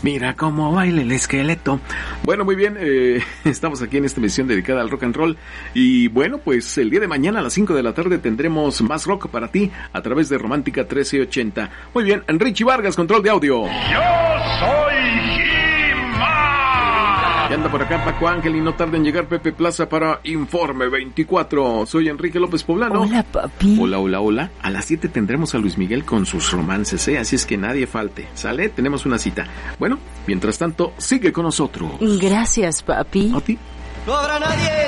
Mira cómo baila el esqueleto. Bueno, muy bien, estamos aquí en esta emisión dedicada al rock and roll. Y bueno, pues el día de mañana a las 5 de la tarde tendremos más rock para ti a través de Romántica 1380. Muy bien, Richie Vargas, control de audio. Yo soy He-Man. Y anda por acá Paco Ángel y no tarda en llegar Pepe Plaza para Informe 24. Soy Enrique López Poblano. Hola, papi. Hola, hola, hola. A las 7 tendremos a Luis Miguel con sus romances, así es que nadie falte. ¿Sale? Tenemos una cita. Bueno, mientras tanto, sigue con nosotros. Gracias, papi. ¿A ti? No habrá nadie